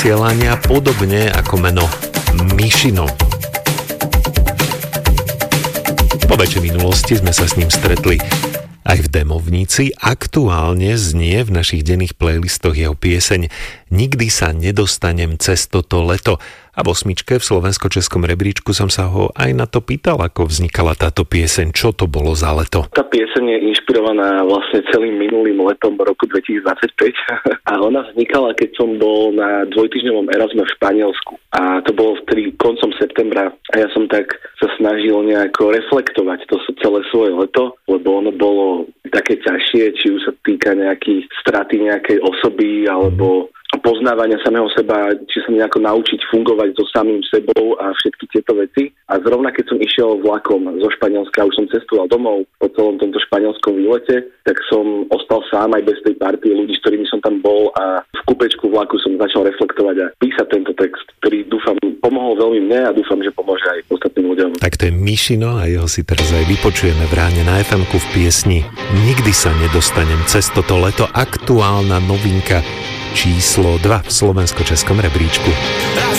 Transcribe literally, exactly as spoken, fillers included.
vysielania, podobne ako meno Mišino. Po väčšej minulosti sme sa s ním stretli aj v Demovnici. Aktuálne znie v našich denných playlistoch jeho pieseň Nikdy sa nedostanem cez toto leto. A v osmičke v slovensko-českom rebríčku som sa ho aj na to pýtal, ako vznikala táto pieseň, čo to bolo za leto. Tá pieseň je inšpirovaná vlastne celým minulým letom roku dvetisícdvadsaťpäť a ona vznikala, keď som bol na dvojtýždňovom Erasme v Španielsku a to bolo vtedy koncom septembra a ja som tak sa snažil nejako reflektovať to celé svoje leto, lebo ono bolo také ťažšie, či už sa týka nejakých straty nejakej osoby alebo poznávania samého seba, či sa nejako naučiť fungovať so samým sebou a všetky tieto veci. A zrovna keď som išiel vlakom zo Španielska, už som cestoval domov po celom tomto španielskom výlete, tak som ostal sám aj bez tej partie ľudí, s ktorými som tam bol a v kúpečku vlaku som začal reflektovať a písať tento text, ktorý dúfam pomohol veľmi mne a dúfam, že pomôže aj ostatným ľuďom. Tak to je Mišino a jeho si teraz aj vypočujeme v ráne na ef emku v piesni Nikdy sa nedostanem cez toto leto, aktuálna novinka číslo dva v slovensko-českom rebríčku.